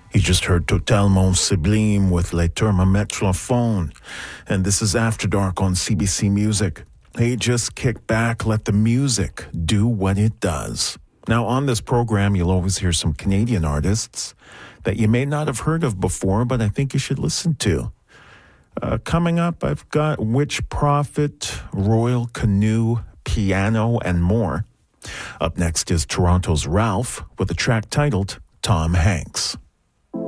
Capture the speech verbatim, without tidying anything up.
You just heard Totalement Sublime with Les Thermometrophones, and this is After Dark on C B C Music. Hey, just kick back, let the music do what it does. Now, on this program, you'll always hear some Canadian artists that you may not have heard of before, but I think you should listen to. Uh, coming up, I've got Witch Prophet, Royal Canoe, Piano, and more. Up next is Toronto's Ralph with a track titled Tom Hanks.